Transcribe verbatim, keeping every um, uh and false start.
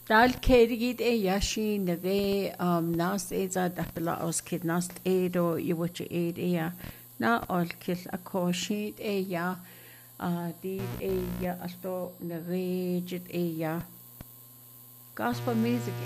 Dal kerigid e yashi na ve um nas e za da bla os kid nas e do you what you eat e ya na all kil a koshit e ya a did e ya asto na ve jit e ya gospel music